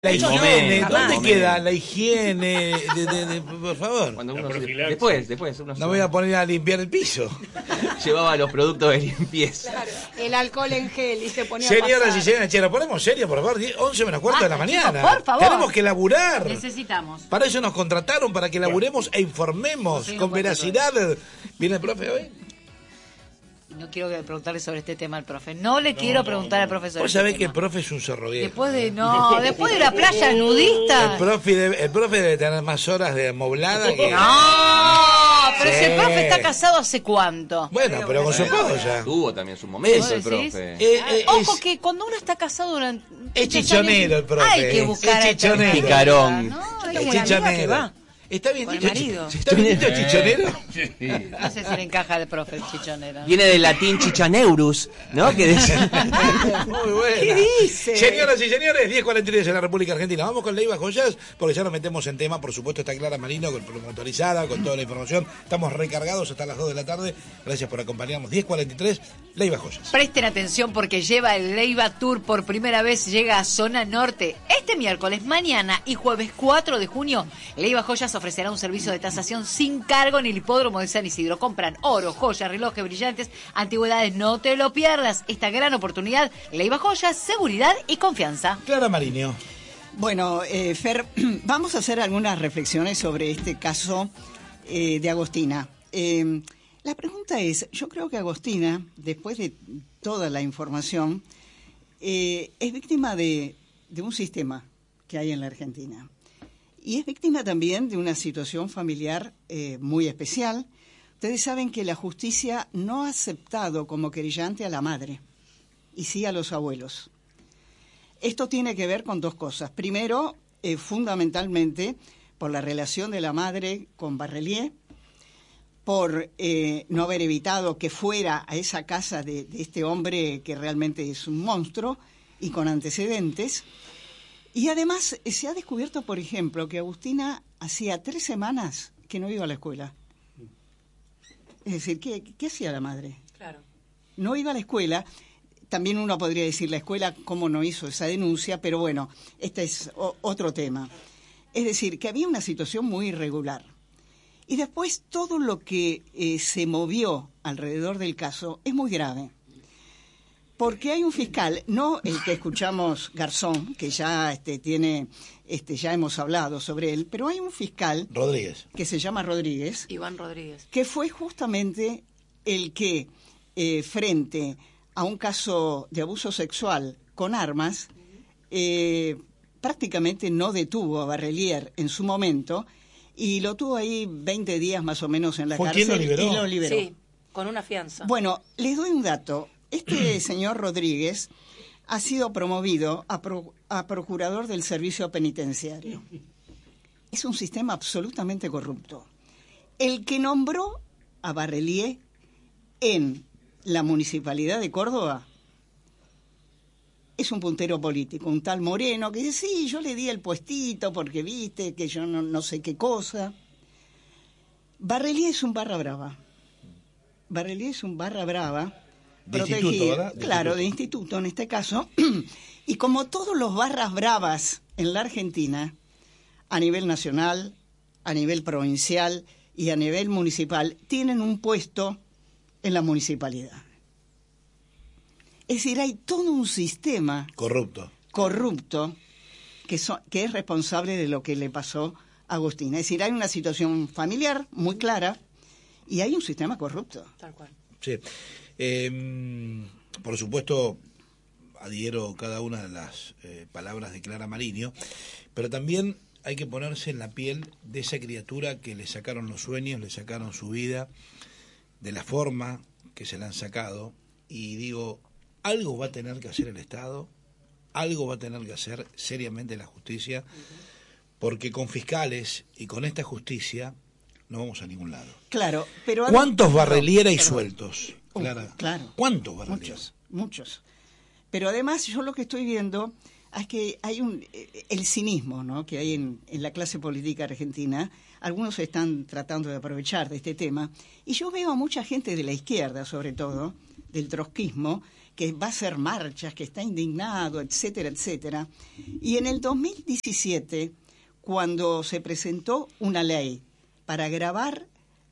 La higiene, ¿dónde momento. queda la higiene? Por favor. Cuando uno después uno No voy a poner a limpiar el piso. llevaba los productos de limpieza. Claro, el alcohol en gel y se ponía Señoras a y pasar. señores, che, nos ponemos serios, por favor. 11 menos cuarto de la Basta, mañana. chicos, por favor. Tenemos que laburar. Necesitamos. Para eso nos contrataron, para que laburemos e informemos Sí, no con puede veracidad. ¿Viene el profe hoy? No quiero preguntarle sobre este tema al profe. No le quiero preguntar al profesor. Vos sabés que el profe es un zorro viejo. Después de la playa nudista. El profe debe tener más horas de amoblada que... No, pero Sí. ese profe está casado hace cuánto. Bueno, pero con su esposa. Tuvo también su momento el ¿Vos decís? profe. Ojo que cuando uno está casado durante Es 8 chichonero años, el profe. hay que buscar Es chichonero. Picarón. No, Yo hay tengo que- una amiga que Chichonero. va. ¿Está bien Con el dicho? marido. ¿Está bien dicho chichonero? no sé si le encaja al profe el chichonero. Viene del latín chichaneurus, ¿no? Que Muy buena. ¿Qué dice? Señoras y señores, 10:43 en la República Argentina. Vamos con Leiva Joyas, porque ya nos metemos en tema. Por supuesto está Clara Marino, motorizada, con toda la información. Estamos recargados hasta las 2 de la tarde. Gracias por acompañarnos. 10:43, Leiva Joyas. Presten atención porque lleva el Leiva Tour por primera vez, llega a Zona Norte. Este miércoles, mañana y jueves 4 de junio, Leiva Joyas ofrecerá un servicio de tasación sin cargo en el hipódromo de San Isidro. Compran oro, joyas, relojes brillantes, antigüedades. No te lo pierdas. Esta gran oportunidad, Leiva Joyas, seguridad y confianza. Clara Marino. Bueno, Fer, vamos a hacer algunas reflexiones sobre este caso de Agostina. La pregunta es, yo creo que Agostina, después de toda la información, es víctima de un sistema que hay en la Argentina. Y es víctima también de una situación familiar muy especial. Ustedes saben que la justicia no ha aceptado como querellante a la madre, y sí a los abuelos. Esto tiene que ver con dos cosas. Primero, fundamentalmente, por la relación de la madre con Barrelier, por no haber evitado que fuera a esa casa de este hombre que realmente es un monstruo y con antecedentes. Y además se ha descubierto, por ejemplo, que Agustina hacía 3 semanas que no iba a la escuela. Es decir, ¿qué hacía la madre? Claro. No iba a la escuela. También uno podría decir la escuela cómo no hizo esa denuncia, pero bueno, este es otro tema. Es decir, que había una situación muy irregular. Y después todo lo que se movió alrededor del caso es muy grave. Porque hay un fiscal, no el que escuchamos Garzón, que ya ya hemos hablado sobre él, pero hay un fiscal Rodríguez. que se llama Rodríguez, Iván Rodríguez. que fue justamente el que, frente a un caso de abuso sexual con armas, prácticamente no detuvo a Barrelier en su momento y lo tuvo ahí 20 días más o menos en la ¿Fue cárcel quien lo liberó? y lo liberó. Sí, con una fianza. Bueno, les doy un dato. Este señor Rodríguez ha sido promovido a procurador del servicio penitenciario. Es un sistema absolutamente corrupto. El que nombró a Barrelier en la Municipalidad de Córdoba es un puntero político, un tal Moreno, que dice, sí, yo le di el puestito porque viste que yo no sé qué cosa. Barrelier es un barra brava. Barrelier es un barra brava. De protegido, instituto, ¿verdad? Claro, de instituto en este caso. Y como todos los barras bravas en la Argentina, a nivel nacional, a nivel provincial y a nivel municipal, tienen un puesto en la municipalidad. Es decir, hay todo un sistema Corrupto. corrupto que es responsable de lo que le pasó a Agustina. Es decir, hay una situación familiar muy clara y hay un sistema corrupto. Tal cual. Sí. Por supuesto, adhiero cada una de las palabras de Clara Marino, pero también hay que ponerse en la piel de esa criatura que le sacaron los sueños, le sacaron su vida, de la forma que se la han sacado, y digo, algo va a tener que hacer el Estado, algo va a tener que hacer seriamente la justicia, porque con fiscales y con esta justicia no vamos a ningún lado. Claro, pero... ¿Cuántos Barrelier hay Perdón. sueltos? Clara. Claro. ¿Cuántos Barrelier? Muchos. Pero además yo lo que estoy viendo es que hay el cinismo, ¿no?, que hay en la clase política argentina. Algunos están tratando de aprovechar de este tema. Y yo veo a mucha gente de la izquierda, sobre todo, del trotskismo, que va a hacer marchas, que está indignado, etcétera, etcétera. Y en el 2017, cuando se presentó una ley para agravar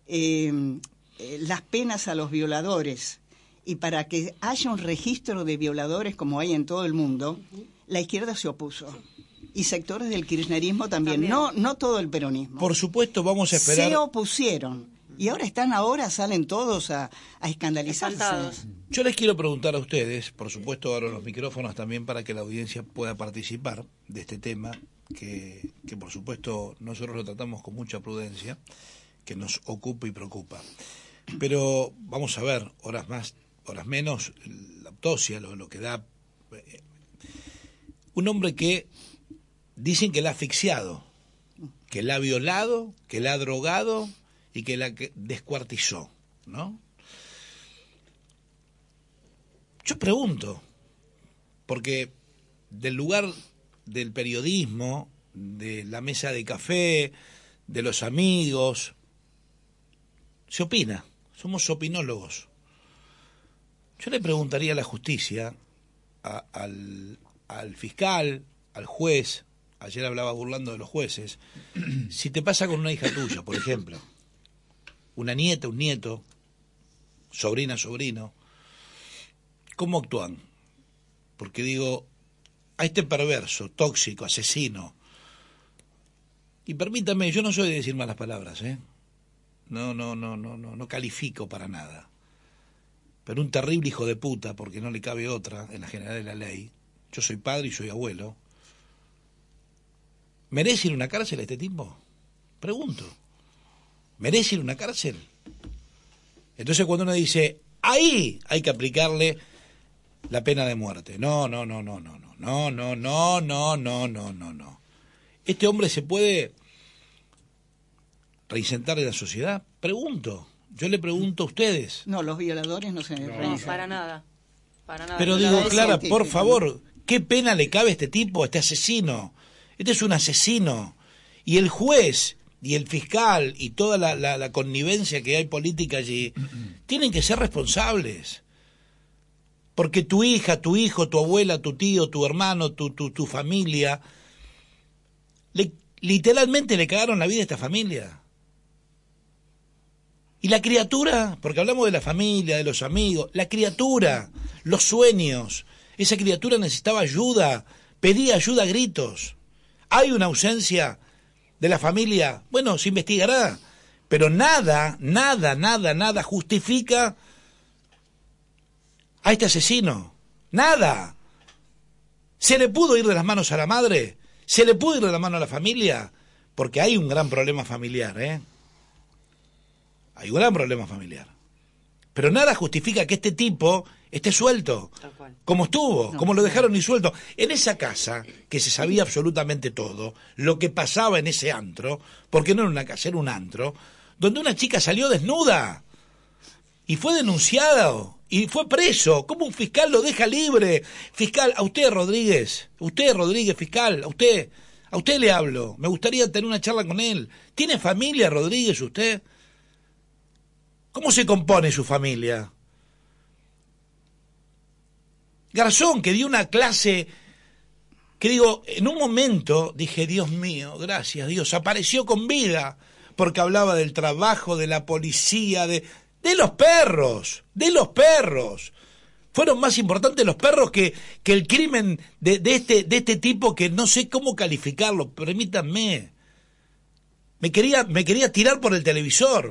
las penas a los violadores y para que haya un registro de violadores como hay en todo el mundo, la izquierda se opuso. Y sectores del kirchnerismo también. No todo el peronismo. Por supuesto, vamos a esperar. Se opusieron. Y ahora salen todos a escandalizarse. Yo les quiero preguntar a ustedes, por supuesto abro los micrófonos también para que la audiencia pueda participar de este tema, que por supuesto nosotros lo tratamos con mucha prudencia, que nos ocupa y preocupa. Pero vamos a ver, horas más, horas menos, la autopsia, lo que da... un hombre que dicen que la ha asfixiado, que la ha violado, que la ha drogado y que la descuartizó, ¿no? Yo pregunto, porque del lugar del periodismo, de la mesa de café, de los amigos, se opina, somos opinólogos. Yo le preguntaría a la justicia, al fiscal, al juez, ayer hablaba burlando de los jueces, si te pasa con una hija tuya, por ejemplo, una nieta, un nieto, sobrina, sobrino, ¿cómo actúan? Porque digo, a este perverso, tóxico, asesino, y permítame, yo no soy de decir malas palabras, no califico para nada, pero un terrible hijo de puta, porque no le cabe otra en la general de la ley, yo soy padre y soy abuelo, ¿merece ir a una cárcel a este tipo? Pregunto. ¿Merece ir a una cárcel? Entonces cuando uno dice, ahí hay que aplicarle la pena de muerte. No. ¿Este hombre se puede reinsertar en la sociedad? Pregunto. Yo le pregunto a ustedes. No, los violadores no se reinsertan. No, para nada. Pero digo, Clara, por favor, ¿qué pena le cabe a este tipo, a este asesino? Este es un asesino. Y el juez y el fiscal y toda la connivencia que hay política allí tienen que ser responsables. Porque tu hija, tu hijo, tu abuela, tu tío, tu hermano, tu familia, literalmente le cagaron la vida a esta familia. Y la criatura, porque hablamos de la familia, de los amigos, la criatura, los sueños, esa criatura necesitaba ayuda, pedía ayuda a gritos. Hay una ausencia de la familia, bueno, se investigará, pero nada justifica a este asesino, nada. ¿Se le pudo ir de las manos a la madre? ¿Se le pudo ir de la mano a la familia? Porque hay un gran problema familiar, Hay un gran problema familiar. Pero nada justifica que este tipo esté suelto, como estuvo, como lo dejaron y suelto. En esa casa, que se sabía absolutamente todo, lo que pasaba en ese antro, porque no era una casa, era un antro, donde una chica salió desnuda y fue denunciada y fue preso. ¿Cómo un fiscal lo deja libre? Fiscal, a usted Rodríguez, fiscal, a usted le hablo, me gustaría tener una charla con él. ¿Tiene familia, Rodríguez, usted? ¿Cómo se compone su familia? Garzón, que dio una clase, que digo, en un momento dije, Dios mío, gracias Dios, apareció con vida, porque hablaba del trabajo, de la policía, de los perros, Fueron más importantes los perros que el crimen de este tipo, que no sé cómo calificarlo, permítanme. Me quería tirar por el televisor.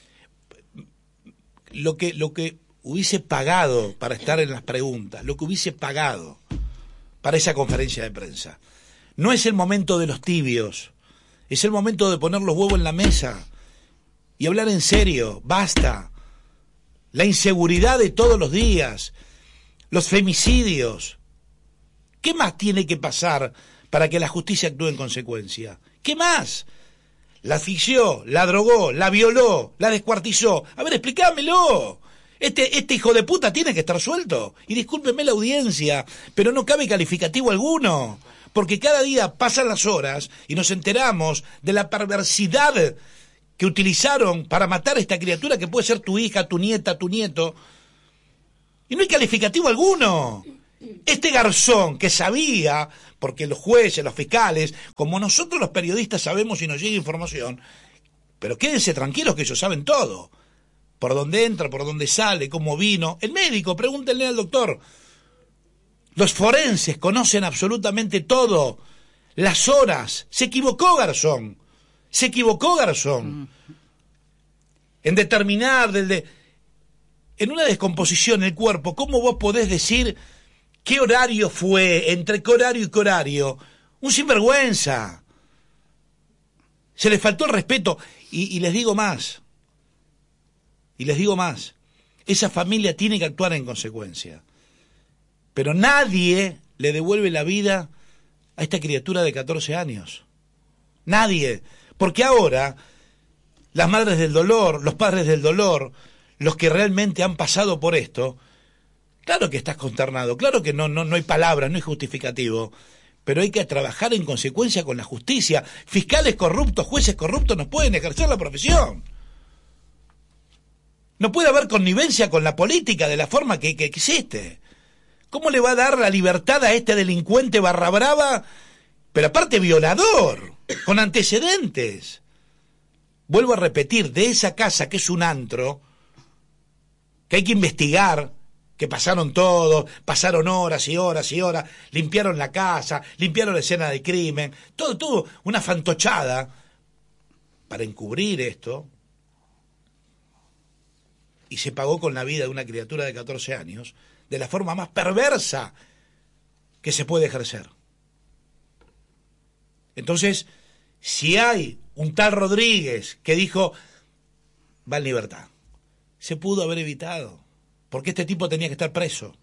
Lo que hubiese pagado para estar en las preguntas, lo que hubiese pagado para esa conferencia de prensa. No es el momento de los tibios, es el momento de poner los huevos en la mesa y hablar en serio. Basta. La inseguridad de todos los días, los femicidios. ¿Qué más tiene que pasar para que la justicia actúe en consecuencia? ¿Qué más? La asfixió, la drogó, la violó, la descuartizó. A ver, explícamelo. Este hijo de puta tiene que estar suelto. Y discúlpeme la audiencia, pero no cabe calificativo alguno. Porque cada día pasan las horas y nos enteramos de la perversidad que utilizaron para matar a esta criatura que puede ser tu hija, tu nieta, tu nieto. Y no hay calificativo alguno. Este Garzón que sabía, porque los jueces, los fiscales, como nosotros los periodistas sabemos y nos llega información, pero quédense tranquilos que ellos saben todo. Por dónde entra, por dónde sale, cómo vino. El médico, pregúntenle al doctor. Los forenses conocen absolutamente todo. Las horas. Se equivocó Garzón. Se equivocó Garzón. En determinar, en una descomposición del cuerpo, ¿cómo vos podés decir qué horario fue, entre qué horario y qué horario? Un sinvergüenza. Se les faltó el respeto. Y les digo más. Y les digo más. Esa familia tiene que actuar en consecuencia. Pero nadie le devuelve la vida a esta criatura de 14 años. Nadie. Porque ahora, las madres del dolor, los padres del dolor, los que realmente han pasado por esto, claro que estás consternado, claro que no hay palabras, no hay justificativo, pero hay que trabajar en consecuencia con la justicia. Fiscales corruptos, jueces corruptos no pueden ejercer la profesión. No puede haber connivencia con la política de la forma que existe. ¿Cómo le va a dar la libertad a este delincuente barra brava, pero aparte violador, con antecedentes? Vuelvo a repetir, de esa casa que es un antro, que hay que investigar, que pasaron todos, pasaron horas y horas y horas, limpiaron la casa, limpiaron la escena del crimen, todo una fantochada para encubrir esto, y se pagó con la vida de una criatura de 14 años, de la forma más perversa que se puede ejercer. Entonces, si hay un tal Rodríguez que dijo, va en libertad, se pudo haber evitado, porque este tipo tenía que estar preso.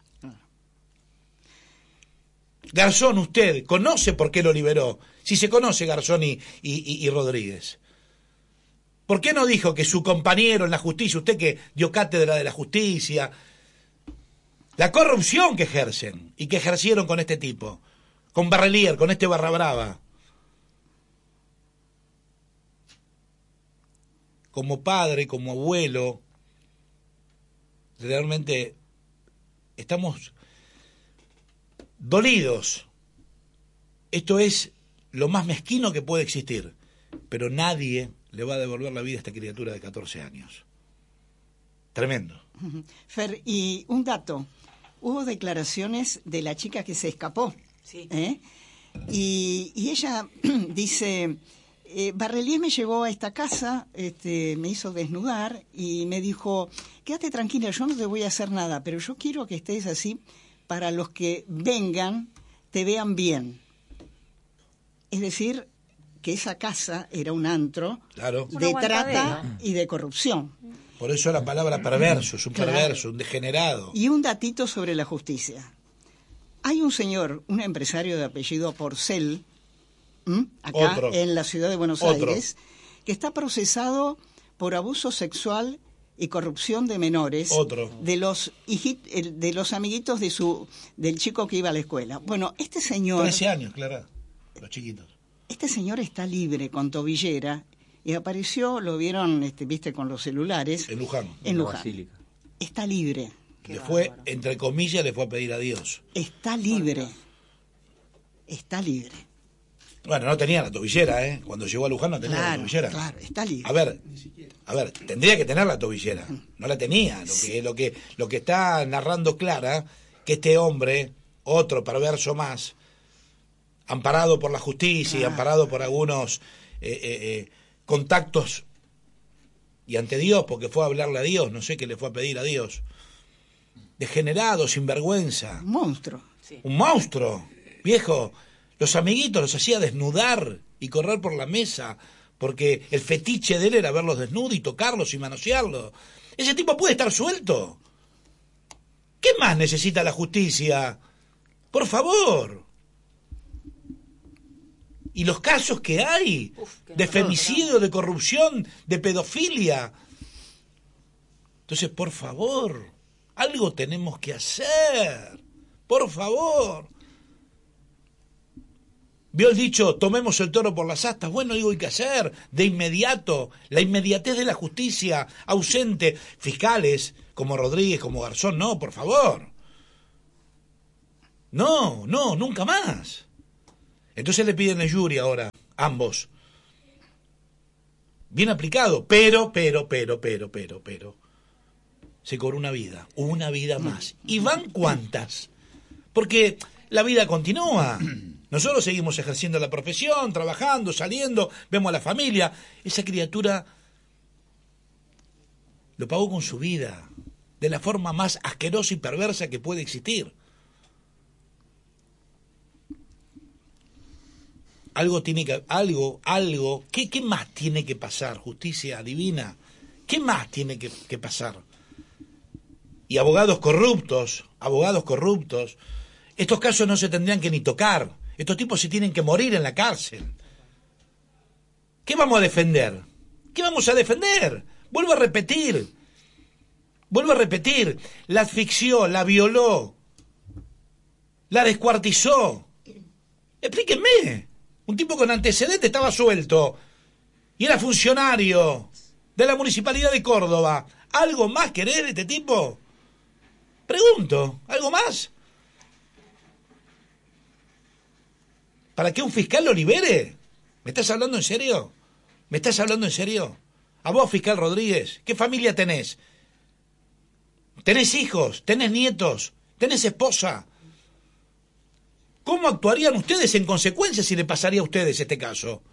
Garzón, usted conoce por qué lo liberó, si se conoce Garzón y Rodríguez. ¿Por qué no dijo que su compañero en la justicia, usted que dio cátedra de la justicia, la corrupción que ejercen y que ejercieron con este tipo, con Barrelier, con este barra brava? Como padre, como abuelo, realmente estamos dolidos. Esto es lo más mezquino que puede existir, pero nadie le va a devolver la vida a esta criatura de 14 años. Tremendo. Fer, y un dato. Hubo declaraciones de la chica que se escapó. Sí. Y ella dice, Barrelier me llevó a esta casa, me hizo desnudar y me dijo, quédate tranquila, yo no te voy a hacer nada, pero yo quiero que estés así para los que vengan, te vean bien. Es decir, que esa casa era un antro, claro, de trata y de corrupción. Por eso la palabra perverso, es un Claro. perverso, un degenerado. Y un datito sobre la justicia. Hay un señor, un empresario de apellido Porcel, acá Otro. en la ciudad de Buenos Otro. Aires, que está procesado por abuso sexual y corrupción de menores. Otro. De los amiguitos del chico que iba a la escuela. Bueno, este señor 13 años, Clara, los chiquitos. Este señor está libre con tobillera y apareció, lo vieron, viste, con los celulares. En Luján. En La Luján. Basílica. Está libre. Le fue, entre comillas, le fue a pedir a Dios. Está libre. Está libre. Bueno, no tenía la tobillera, ¿eh? Cuando llegó a Luján no tenía la tobillera. Claro, está libre. A ver, tendría que tener la tobillera. No la tenía. Lo que está narrando Clara, que este hombre, otro perverso más, amparado por la justicia y amparado por algunos contactos y ante Dios, porque fue a hablarle a Dios, no sé qué le fue a pedir a Dios, degenerado, sinvergüenza, Un monstruo. un monstruo, viejo, los amiguitos los hacía desnudar y correr por la mesa, porque el fetiche de él era verlos desnudos y tocarlos y manosearlos. Ese tipo puede estar suelto. ¿Qué más necesita la justicia? Por favor. Y los casos que hay de femicidio, de corrupción, de pedofilia. Entonces, por favor, algo tenemos que hacer. Por favor. ¿Vio el dicho, tomemos el toro por las astas? Bueno, digo, hay que hacer de inmediato. La inmediatez de la justicia ausente. Fiscales como Rodríguez, como Garzón, no, por favor. No, nunca más. Entonces le piden el jury ahora, ambos. Bien aplicado, pero. Se cobró una vida más. ¿Y van cuántas? Porque la vida continúa. Nosotros seguimos ejerciendo la profesión, trabajando, saliendo, vemos a la familia. Esa criatura lo pagó con su vida, de la forma más asquerosa y perversa que puede existir. ¿Qué más tiene que pasar, justicia divina? ¿Qué más tiene que pasar? Y abogados corruptos, estos casos no se tendrían que ni tocar. Estos tipos se tienen que morir en la cárcel. ¿Qué vamos a defender? ¿Qué vamos a defender? Vuelvo a repetir. La asfixió, la violó, la descuartizó. Explíquenme. Un tipo con antecedentes estaba suelto y era funcionario de la Municipalidad de Córdoba. ¿Algo más querés de este tipo? Pregunto, ¿algo más? ¿Para que un fiscal lo libere? ¿Me estás hablando en serio? ¿A vos, fiscal Rodríguez? ¿Qué familia tenés? ¿Tenés hijos? ¿Tenés nietos? ¿Tenés esposa? ¿Cómo actuarían ustedes en consecuencia si le pasaría a ustedes este caso?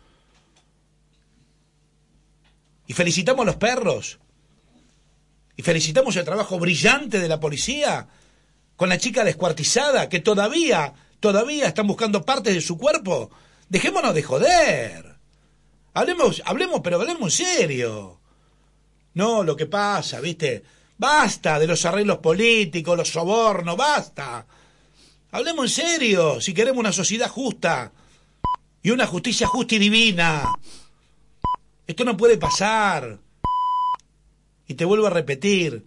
Y felicitamos a los perros. Y felicitamos el trabajo brillante de la policía con la chica descuartizada que todavía están buscando partes de su cuerpo. Dejémonos de joder. Hablemos en serio. No, lo que pasa, ¿viste? Basta de los arreglos políticos, los sobornos, basta. Hablemos en serio, si queremos una sociedad justa y una justicia justa y divina. Esto no puede pasar. Y te vuelvo a repetir,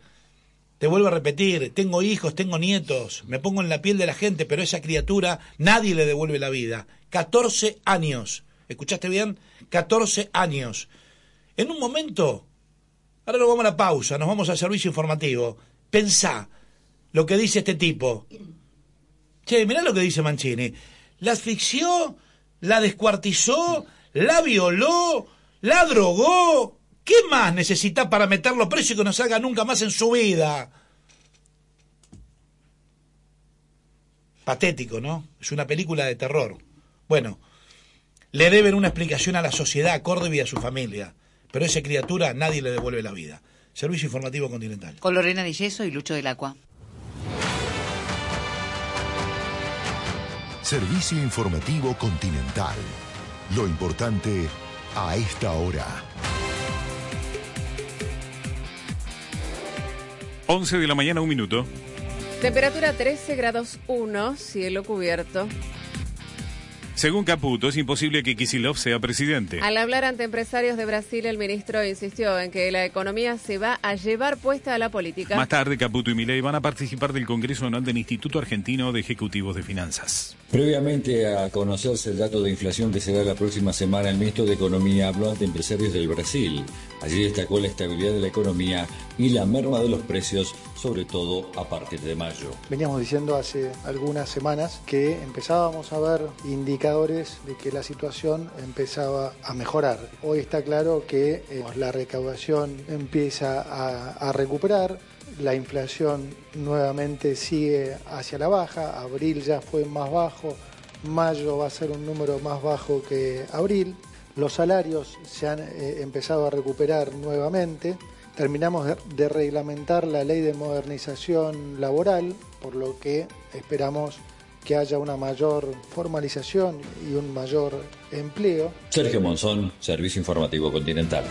tengo hijos, tengo nietos, me pongo en la piel de la gente, pero a esa criatura nadie le devuelve la vida. 14 años, ¿escuchaste bien? 14 años. En un momento, ahora nos vamos a la pausa, nos vamos al servicio informativo. Pensá lo que dice este tipo. Che, mirá lo que dice Mancini. La asfixió, la descuartizó, la violó, la drogó. ¿Qué más necesita para meterlo preso y que no salga nunca más en su vida? Patético, ¿no? Es una película de terror. Bueno, le deben una explicación a la sociedad, a Córdoba y a su familia. Pero a esa criatura nadie le devuelve la vida. Servicio Informativo Continental. Con Lorena Di Yeso y Lucho del Acua. Servicio Informativo Continental. Lo importante a esta hora. 11 de la mañana, 1 minuto. Temperatura 13 grados 1, cielo cubierto. Según Caputo, es imposible que Kicillof sea presidente. Al hablar ante empresarios de Brasil, el ministro insistió en que la economía se va a llevar puesta a la política. Más tarde, Caputo y Milei van a participar del Congreso Anual del Instituto Argentino de Ejecutivos de Finanzas. Previamente a conocerse el dato de inflación que se da la próxima semana, el ministro de Economía habló ante empresarios del Brasil. Allí destacó la estabilidad de la economía y la merma de los precios, sobre todo a partir de mayo. Veníamos diciendo hace algunas semanas que empezábamos a ver indicadores de que la situación empezaba a mejorar. Hoy está claro que la recaudación empieza a recuperar. La inflación nuevamente sigue hacia la baja, abril ya fue más bajo, mayo va a ser un número más bajo que abril, los salarios se han empezado a recuperar nuevamente, terminamos de reglamentar la ley de modernización laboral, por lo que esperamos que haya una mayor formalización y un mayor empleo. Sergio Monzón, Servicio Informativo Continental.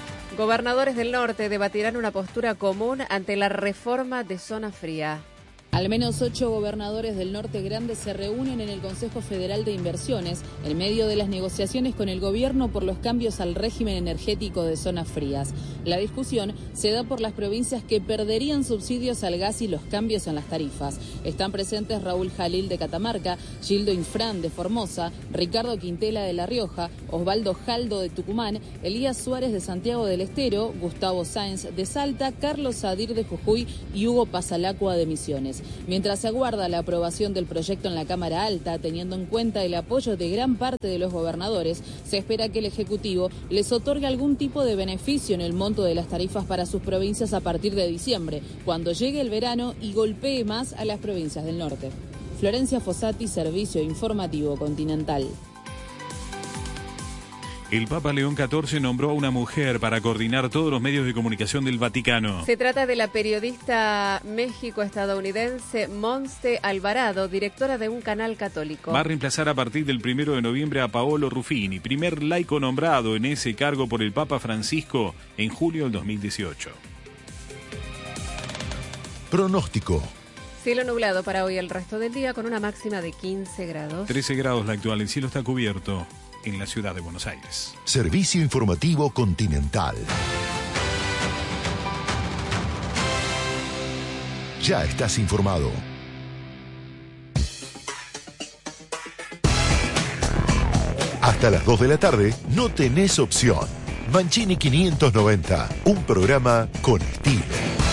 Gobernadores del norte debatirán una postura común ante la reforma de zona fría. Al menos 8 gobernadores del Norte Grande se reúnen en el Consejo Federal de Inversiones en medio de las negociaciones con el gobierno por los cambios al régimen energético de zonas frías. La discusión se da por las provincias que perderían subsidios al gas y los cambios en las tarifas. Están presentes Raúl Jalil de Catamarca, Gildo Infran de Formosa, Ricardo Quintela de La Rioja, Osvaldo Jaldo de Tucumán, Elías Suárez de Santiago del Estero, Gustavo Sáenz de Salta, Carlos Sadir de Jujuy y Hugo Pasalacua de Misiones. Mientras se aguarda la aprobación del proyecto en la Cámara Alta, teniendo en cuenta el apoyo de gran parte de los gobernadores, se espera que el Ejecutivo les otorgue algún tipo de beneficio en el monto de las tarifas para sus provincias a partir de diciembre, cuando llegue el verano y golpee más a las provincias del norte. Florencia Fossati, Servicio Informativo Continental. El Papa León XIV nombró a una mujer para coordinar todos los medios de comunicación del Vaticano. Se trata de la periodista méxico-estadounidense Monse Alvarado, directora de un canal católico. Va a reemplazar a partir del 1 de noviembre a Paolo Ruffini, primer laico nombrado en ese cargo por el Papa Francisco en julio del 2018. Pronóstico. Cielo nublado para hoy el resto del día con una máxima de 15 grados. 13 grados la actual, el cielo está cubierto en la ciudad de Buenos Aires. Servicio Informativo Continental. Ya estás informado. Hasta las 2 de la tarde no tenés opción. Mancini 590, un programa con estilo.